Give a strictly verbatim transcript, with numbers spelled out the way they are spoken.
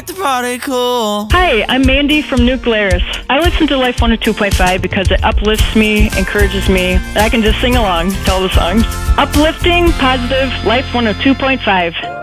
the party cool. Hi, I'm Mandy from New Glarus. I listen to Life one oh two point five because it uplifts me, encourages me, and I can just sing along to all the songs. Uplifting, positive, Life one oh two point five.